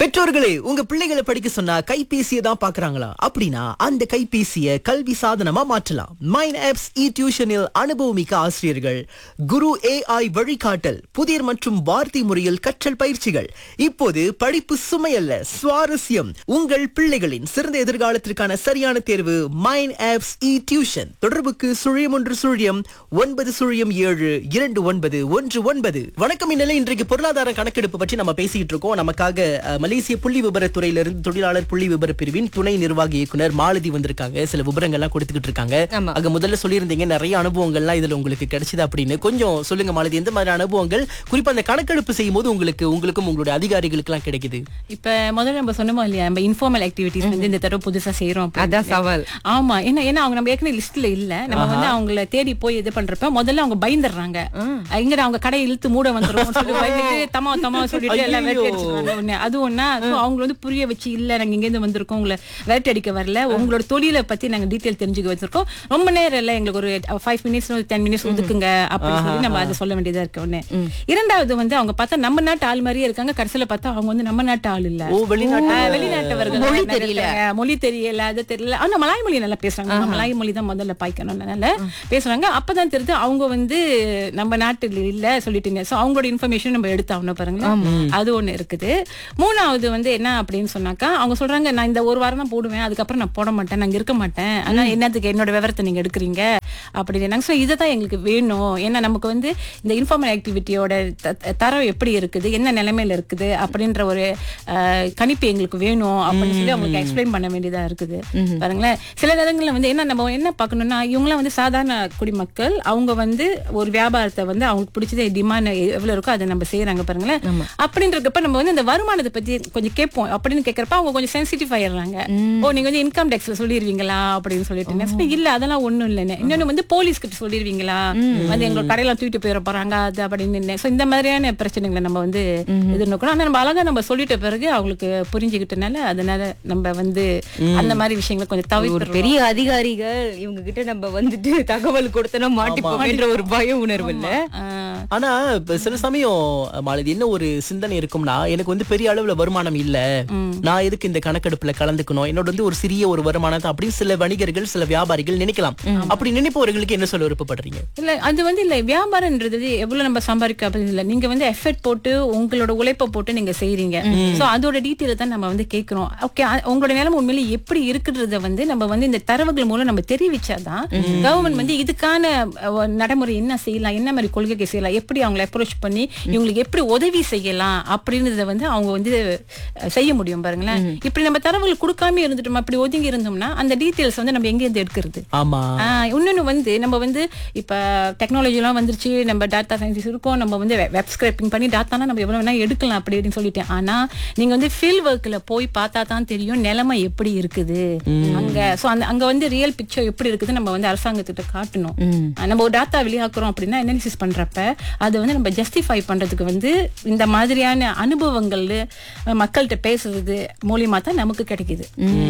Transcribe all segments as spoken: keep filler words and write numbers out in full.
பெற்றோர்களே, உங்க பிள்ளைகளை படிக்க சொன்னா கைபேசியை தான் பாக்குறாங்களா? அப்படின்னா அந்த கைபேசியை கல்வி சாதனமா மாற்றலாம். மைண்ட் ஆப்ஸ் இ டியூஷனில் அனுபவமிக்க ஆசிரியர்கள், குரு ஏஐ வழிகாட்டல், புதிர் மற்றும் வார்த்தை முறையில் கற்றல் பயிற்சிகள். இப்போது படிப்பு சுமையல்ல, சுவாரஸ்யம். உங்கள் பிள்ளைகளின் சிறந்த எதிர்காலத்திற்கான சரியான தேர்வு மைண்ட் ஆப்ஸ் இ டியூஷன். தொடர்புக்கு சுழியம் ஒன்று சுழியம் ஒன்பது சுழியம் ஏழு இரண்டு ஒன்பது ஒன்று ஒன்பது. வணக்கம். இந்நிலை இன்றைக்கு பொருளாதார கணக்கெடுப்பு பற்றி நம்ம பேசிட்டு இருக்கோம். நமக்காக அஹ், மலேசிய புள்ளி விபரத்துறையிலிருந்து தொழிலாளர் புள்ளி விபர பிரிவின் துணை நிர்வாக இயக்குனர் மாலதி வந்திருக்காங்க. சில விவரங்கள்லாம் கொடுத்துக்கிட்டு இருக்காங்க. ஆமா. அங்க முதல்ல சொல்லியிருந்தீங்க நிறைய அனுபவங்கள்லாம் இதுல உங்களுக்கு கிடைச்சது அப்படின்னு. கொஞ்சம் சொல்லுங்க மாலதி, எந்த மாதிரி அனுபவங்கள் குறிப்பா அந்த கணக்கெடுப்பு செய்யும் போது உங்களுக்கு உங்களுக்கும் உங்களுடைய அதிகாரிகளுக்கு எல்லாம் கிடைக்குது? இப்ப முதல்ல நம்ம சொன்னோம் இல்லையா, நம்ம இன்ஃபார்மல் ஆக்டிவிட்டிஸ் வந்து இந்த தடவை புதுசா செய்யறோம். அதான் சவால். ஆமா, ஏன்னா ஏன்னா அவங்க நம்ம ஏற்கனவே லிஸ்ட்ல இல்ல. நம்ம வந்து அவங்கள தேடி போய் இது பண்றப்ப முதல்ல அவங்க பயந்துடுறாங்க. எங்க அவங்க கடை இழுத்து மூட வந்துரும் சொல்லி பயந்துட்டு தமா தமா சொல்லிட்டு எல்லாம் வேட்டை அடிச்சுடுவாங்க. ஒண்ணு அது ஒண்ணா. அவங்க வந்து புரிய வச்சு, இல்ல நாங்க இங்க இருந்து வந்திருக்கோம், உங்களை வேட்டை அடிக்க வரல, உங்களோட தொழிலை பத்தி நாங்க டீடைல் தெரிஞ்சுக்க வச்சிருக்கோம், ரொம்ப நேரம் இல்ல, எங்களுக்கு ஒரு ஃபைவ் மினிட்ஸ் டென் மினிட்ஸ் ஒதுக்குங்க அப்படின்னு சொல்லி நம்ம அதை சொல்ல வேண்டியதா இருக்கு. ஒண்ணு. இரண்டாவது வந்து அவங்க பார்த்தா நம்ம நாட்டு ஆள் மாதிரியே இருக்காங்க. கடைசியில பார்த்தா அவங்க வந்து நம்ம நாட்டு ஆள் இல்ல, ஓ, வெளிநாட்டு ஆஹ் வெளிநாட்டவர்கள். மொழி நிறைய தெரியல. இருக்காங்க. மொழி தெரியல, அது தெரியல. ஆனா மலாய் மொழி நல்லா பேசுறாங்க. நம்ம மலாய் மொழி தான் முதல்ல பாய்க்கணும்னால பேசுறாங்க. அப்பதான் தெரிஞ்சு அவங்க வந்து நம்ம நாட்டுல இல்ல சொல்லிட்டீங்க. சோ அவங்களோட இன்ஃபர்மேஷன் நம்ம எடுத்தாகணும் பாருங்களேன். அது ஒண்ணு இருக்குது. மூணாவது வந்து என்ன அப்படின்னு சொன்னாக்கா, அவங்க சொல்றாங்க நான் இந்த ஒரு வாரம் தான் போடுவேன், அதுக்கப்புறம் நான் போட மாட்டேன், நான் இருக்க மாட்டேன். ஆனா என்னத்துக்கு என்னோட விவரத்தை நீங்க எடுக்கிறீங்க அப்படின்னு. சோ இதுதான் எங்களுக்கு வேணும். ஏன்னா நமக்கு வந்து இந்த இன்ஃபார்மல் ஆக்டிவிட்டியோட தரம் எப்படி இருக்குது, என்ன நிலைமையில இருக்குது அப்படின்ற ஒரு அஹ், கணிப்பு எங்களுக்கு வேணும் அப்படின்னு சொல்லி அவங்களுக்கு எக்ஸ்பிளைன் பண்ண வேண்டியதா இருக்குது பாருங்களேன். சில நேரங்கள்ல வந்து என்ன நம்ம என்ன பார்க்கணும்னா, இவங்களாம் வந்து சாதாரண குடிமக்கள். அவங்க வந்து ஒரு வியாபாரத்தை வந்து அவங்களுக்கு பிடிச்சது டிமாண்ட் எவ்வளவு இருக்கோ அதை நம்ம செய்யறாங்க பாருங்களேன். அப்படின்றப்ப நம்ம வந்து இந்த வருமானத்தை பத்தி கொஞ்சம் கேட்போம். அப்படின்னு கேட்கறப்ப அவங்க கொஞ்சம் சென்சிட்டிவ் ஆயிடுறாங்க. ஓ, நீங்க வந்து இன்கம் டேக்ஸ்ல சொல்லிடுவீங்களா அப்படின்னு சொல்லிட்டு. இல்ல அதெல்லாம் ஒண்ணும் இல்லைன்னு. இன்னொன்னு வந்து போலீஸ் கிட்ட சொல்லிடுவீங்களா, வந்து எங்களோட கடையில தூக்கிட்டு போயிட போறாங்க அது அப்படின்னு. சோ இந்த மாதிரியான பிரச்சனைகளை நம்ம வந்து எதிர்நோக்கணும். ஆனா நம்ம அழகா நம்ம சொல்லிட்ட பிறகு அவங்களுக்கு புரிஞ்சுக்கிட்டனால அதனால நம்ம வந்து அந்த மாதிரி விஷயங்களை கொஞ்சம் தவிர ஒரு பெரிய அதிகாரிகள் இவங்க கிட்ட நம்ம வந்துட்டு தகவல் கொடுத்தனா மாட்டிப்போம் என்ற ஒரு பய உணர்வு இல்ல. ஆனா இப்ப சில சமயம் மாலதி என்ன ஒரு சிந்தனை இருக்கும்னா, எனக்கு வந்து பெரிய அளவுல வருமானம் இல்ல, நான் எதுக்கு இந்த கணக்கெடுப்புல கலந்துக்கணும், என்னோட வந்து ஒரு சிறிய ஒரு வருமானத்தை அப்படின்னு சில வணிகர்கள் சில வியாபாரிகள் நினைக்கலாம். அப்படி நினைப்பவர்களுக்கு என்ன சொல்ல விருப்பப்படுறீங்க? இல்ல அது வந்து இல்ல, வியாபாரம்ன்றது எவ்வளவு நம்ம சம்பாதிக்க அப்படின்னு இல்ல. நீங்க வந்து எஃபர்ட் போட்டு உங்களோட உழைப்பை போட்டு நீங்க செய்றீங்க. சோ அதோட டீட்டெயில் தான் நம்ம வந்து கேட்கிறோம். ஓகே, உங்களோட நிலைமை உண்மையிலே எப்படி இருக்குன்றத வந்து நம்ம வந்து இந்த தரவுகள் மூலம் நம்ம தெரிவிச்சாதான் கவர்மெண்ட் வந்து இதுக்கான அஹ், நடைமுறை என்ன செய்யலாம், என்ன மாதிரி கொள்கைக்கு செய்யலாம், எப்படி அவங்களை அப்ரோச் பண்ணி இவங்களுக்கு எப்படி உதவி செய்யலாம் அப்படின்றத வந்து அவங்க வந்து அஹ், செய்ய முடியும் பாருங்களேன். இப்படி நம்ம தரவுகள் கொடுக்காம இருந்துட்டோம், அப்படி ஒதுங்கி இருந்தோம்னா அந்த டீட்டெயில்ஸ் வந்து நம்ம எங்க இருந்து எடுக்கிறது? ஆமா. ஆஹ் இன்னொன்னு வந்து நம்ம வந்து இப்ப டெக்னாலஜி எல்லாம் வந்துருச்சு, நம்ம டேட்டா சயின்ஸ் இருக்கோம், நம்ம வந்து வெப் ஸ்கிரேப்பிங் பண்ணி டேட்டானா நம்ம எவ்வளவு வேணா எடுக்கலாம் அப்படி அப்படின்னு சொல்லிட்டேன். ஆனா நீங்க வந்து ஃபீல்ட் ஒர்க்ல போய் பார்த்தா தான் தெரியும் நிலைமை எப்படி இருக்குது அங்க. சோ அந்த அங்க வந்து ரியல் பிக்சர் எப்படி இருக்குது நம்ம வந்து அரசாங்கத்திட்ட காட்டணும். நம்ம ஒரு டேட்டா வெளியாக்குறோம் அப்படின்னா அனாலிசிஸ் பண்றப்ப அதை வந்து நம்ம ஜஸ்டிஃபை பண்றதுக்கு வந்து இந்த மாதிரியான அனுபவங்கள் மக்கள்கிட்ட பேசுறது மூலியமா தான் நமக்கு கிடைக்குது.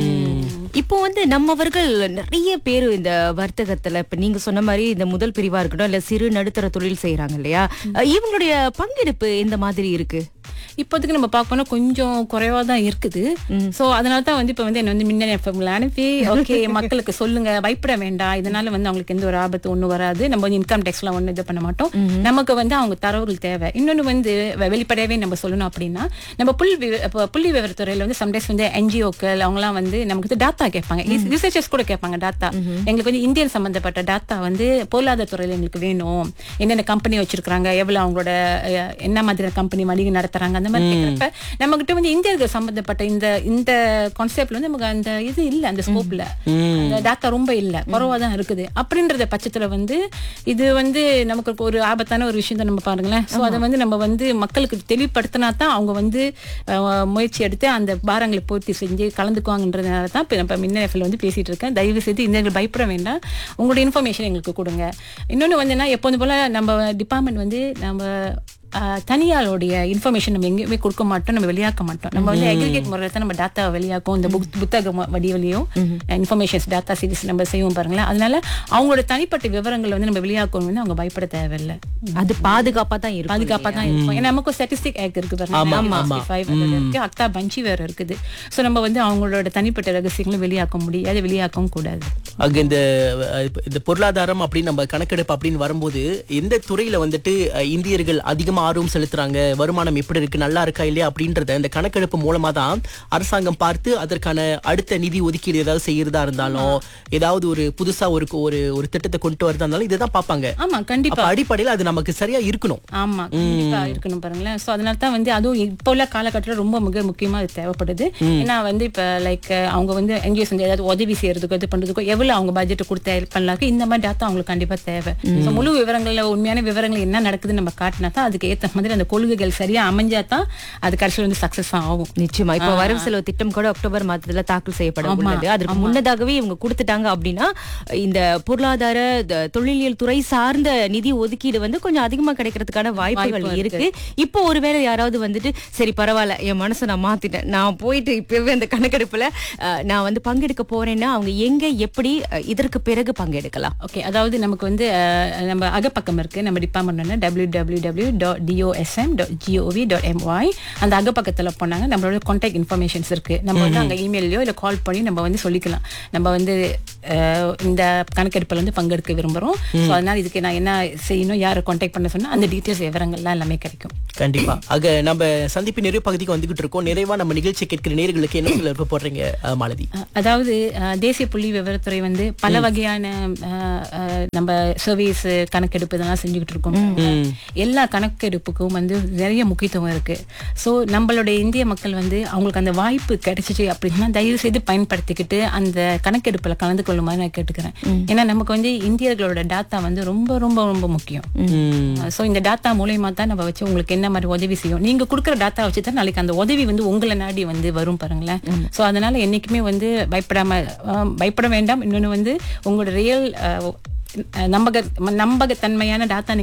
இப்போ வந்து நம்மவர்கள் நிறைய பேர் இந்த வர்த்தகத்துல இப்ப நீங்க சொன்ன மாதிரி இந்த முதல் பிரிவா இருக்கட்டும் இல்ல சிறு நடுத்தர தொழில் செய்யறாங்க இல்லையா, இவங்களுடைய பங்கெடுப்பு இந்த மாதிரி இருக்கு. இப்போதைக்கு நம்ம பார்க்கணும் கொஞ்சம் குறைவா தான் இருக்குது. சோ அதனால தான் வந்து இப்ப வந்து என்ன வந்து மின்னணு எஃப்எம்ல அனுப்பி ஓகே மக்களுக்கு சொல்லுங்க, பயப்பட வேண்டாம், இதனால வந்து அவங்களுக்கு எந்த ஒரு ஆபத்து ஒண்ணு வராது, நம்ம வந்து இன்கம் டேக்ஸ் எல்லாம் ஒண்ணு இது பண்ண மாட்டோம், நமக்கு வந்து அவங்க தரவுகள் தேவை. இன்னொன்னு வந்து வெ- வெளிப்படையாவே நம்ம சொல்லணும் அப்படின்னா, நம்ம புள்ளி விவ- இப்ப புள்ளி விவரத்துறையில வந்து சம்டைம்ஸ் வந்து என்ஜிஓக்கள் அவங்க எல்லாம் வந்து நமக்கு வந்து டாட்டா கேட்பாங்க, ரிசர்ச்சர்ஸ் கூட கேட்பாங்க டாட்டா. எங்களுக்கு வந்து இந்தியன் சம்பந்தப்பட்ட டாட்டா வந்து பொருளாதார துறையில எங்களுக்கு வேணும், என்னென்ன கம்பெனி வச்சிருக்காங்க, எவ்வளவு அவங்களோட அஹ், என்ன மாதிரி கம்பெனி வணிகம் நடத்துறாங்க, அந்த மாதிரி கேட்கறப்ப நம்ம கிட்ட வந்து இந்தியர்கள் சம்பந்தப்பட்ட இந்த இந்த கான்செப்ட்ல வந்து நமக்கு அந்த இது இல்ல, அந்த ஸ்கோப்ல அந்த டாட்டா ரொம்ப இல்ல, குறைவா தான் இருக்குது. அப்படின்றத பட்சத்துல வந்து இது வந்து நமக்கு ஒரு ஆபத்தான ஒரு விஷயம் தான் நம்ம பாருங்களேன். சோ அதை வந்து நம்ம வந்து மக்களுக்கு தெளிவுபடுத்தினா தான் அவங்க வந்து அஹ், முயற்சி எடுத்து அந்த பாரங்களை பூர்த்தி செஞ்சு கலந்துக்குவாங்கன்றதுனால தான் இப்ப நம்ம மின்னல் எஃப்எம்ல வந்து பேசிட்டு இருக்கேன். தயவு செய்து இந்தியர்கள் பயப்பட வேண்டாம், உங்களோட இன்ஃபர்மேஷன் எங்களுக்கு கொடுங்க. இன்னொன்னு வந்து எப்போது போல நம்ம டிபார்ட்மெண்ட் வந்து நம்ம ஆஹ், தனியாளுடைய இன்ஃபர்மேஷன் நம்ம எங்கேயுமே கொடுக்க மாட்டோம், நம்ம வெளியாக்க மாட்டோம். நம்ம வந்து அக்ரிகேட் முறையில் தான் நம்ம டேட்டா வெளியாக்கும். இந்த புக் புத்தக ம- வடிவிலையும் இன்ஃபர்மேஷன்ஸ் டேட்டா சீரிஸ் நம்ம செய்வோம் பாருங்களேன். அதனால அவங்களோட தனிப்பட்ட விவரங்களை வந்து நம்ம வெளியாக்கணும் வந்து அவங்க பயப்பட தேவையில்லை. அது பாதுகாப்பா தான் இருக்கும். பாதுகாப்பா தான் இருக்கும். ஏன்னா நமக்கு ஸ்டாட்டிஸ்டிக் ஆக்ட் இருக்கு பாருங்க, ஐம்பது இருக்கு, அக்டா பஞ்சி வேற இருக்குது. சோ நம்ம வந்து அவங்களோட தனிப்பட்ட ரகசியங்களை வெளியாக்க முடியாது, வெளியாக்கவும் கூடாது. அங்க இந்த அஹ், இப்ப இந்த பொருளாதாரம் அப்படின்னு நம்ம கணக்கெடுப்பு அப்படின்னு வரும்போது எந்த துறையில வந்துட்டு அஹ், இந்தியர்கள் அதிகமா ஆர்வம் செலுத்துறாங்க, வருமானம் எப்படி இருக்கு, நல்லா இருக்கா இல்லையா அப்படின்றத இந்த கணக்கெடுப்பு மூலமா தான் அரசாங்கம் பார்த்து அதற்கான அடுத்த நிதி ஒதுக்கீடு ஏதாவது செய்யறதா இருந்தாலும், ஏதாவது ஒரு புதுசா ஒரு ஒரு ஒரு திட்டத்தை கொண்டு வரதா இருந்தாலும் இதுதான் பார்ப்பாங்க. ஆமா, கண்டிப்பா. அப்ப அடிப்படையில் அது நமக்கு சரியா இருக்கணும். ஆமா, கண்டிப்பா இருக்கணும் பாருங்களேன். சோ அதனால தான் வந்து அதுவும் இப்போ உள்ள காலகட்டத்தில் ரொம்ப மிக முக்கியமா இது தேவைப்படுது. ஏன்னா வந்து இப்ப லைக் அவங்க வந்து என்ஜிஓஸ் வந்து ஏதாவது உதவி செய்யறதுக்கோ இது பண்றதுக்கோ எவ்வளவு அவங்க பட்ஜெட் கொடுத்து ஹெல்ப் பண்ணலாம், இந்த மாதிரி டேட்டா அவங்களுக்கு கண்டிப்பா தேவை. So, முழு விவரங்கள்ல உண்மையான விவரங்கள் என்ன நடக்குதுன்னு நம்ம காட்டினா தான் அதுக்கு ஏத்த மாதிரி அந்த கொள்கைகள் சரியா அமைஞ்சா தான் அது கடைசியில் வந்து சக்சஸ் ஆகும். நிச்சயமா இப்ப வரவு செலவு திட்டம் கூட அக்டோபர் மாதத்துல தாக்கல் செய்யப்பட உள்ளது. அதற்கு முன்னதாகவே இவங்க கொடுத்துட்டாங்க அப்படின்னா இந்த பொருளாதார த- தொழிலியல் துறை சார்ந்த நிதி ஒதுக்கீடு வந்து கொஞ்சம் அதிகமா கிடைக்கிறதுக்கான வாய்ப்புகள் இருக்கு. இப்போ ஒருவேளை யாராவது வந்துட்டு சரி பரவாயில்ல என் மனசை நான் மாத்திட்டேன், நான் போயிட்டு இப்பவே அந்த கணக்கெடுப்புல அஹ், நான் வந்து பங்கெடுக்க போறேன்னா அவங்க எங்க எப்படி அஹ், இதற்கு பிறகு பங்கெடுக்கலாம்? ஓகே, அதாவது நமக்கு வந்து அஹ், நம்ம அகப்பக்கம் இருக்கு, நம்ம department W W W dot டிஓஎஸ்எம் dot gov dot MY. அந்த அகப்பக்கத்துல போனாங்க நம்மளோட கான்டாக்ட் இன்ஃபர்மேஷன்ஸ் இருக்கு. நம்ம வந்து அங்க இமெயிலையோ இல்ல கால் பண்ணி நம்ம வந்து சொல்லிக்கலாம், நம்ம வந்து அஹ், இந்த கணக்கெடுப்புல வந்து பங்கெடுக்க விரும்புறோம். ஸோ அதனால இதுக்கு நான் என்ன செய்யணும், யாரை கான்டாக்ட் பண்ண சொன்னா அந்த டீட்டெயில்ஸ் விவரங்கள்லாம் எல்லாமே கிடைக்கும். கண்டிப்பா. ஆக நம்ம சந்திப்பு நிறைவு பகுதிக்கு வந்துகிட்டு இருக்கோம். நிறைவா நம்ம நிகழ்ச்சி கேட்கிற நேயர்களுக்கு என்ன சொல்ல போடுறீங்க அஹ், மாலதி? அஹ், அதாவது அஹ், தேசிய புள்ளி விவரத்துறை வந்து பல வகையான அஹ், அஹ், நம்ம சர்வீஸ் கணக்கெடுப்பு இதெல்லாம் செஞ்சுக்கிட்டு இருக்கோம். எல்லா கணக்கெடுப்புக்கும் வந்து நிறைய முக்கியத்துவம் இருக்கு. ஸோ நம்மளுடைய இந்திய மக்கள் வந்து அவங்களுக்கு அந்த வாய்ப்பு கிடைச்சிச்சு அப்படின்னா தயவு செய்து பயன்படுத்திக்கிட்டு அந்த கணக்கெடுப்புல கலந்து கொள்ளுமாறு நான் கேட்டுக்கிறேன். ஏன்னா நமக்கு வந்து இந்தியர்களோட டேட்டா வந்து ரொம்ப ரொம்ப ரொம்ப முக்கியம். ஸோ இந்த டேட்டா மூலயமா தான் நம்ம வச்சு உங்களுக்கு என்ன மாதிரி உதவி செய்யும், நீங்க கொடுக்குற டேட்டா வச்சு தான் நாளைக்கு அந்த உதவி வந்து உங்களை நாடி வந்து வரும் பாருங்களேன். ஸோ அதனால என்னைக்குமே வந்து பயப்படாம அஹ், பயப்பட வேண்டாம். இன்னொன்னு வந்து உங்களோட ரியல் நம்பக நம்பகத்தன்மையான டேட்டா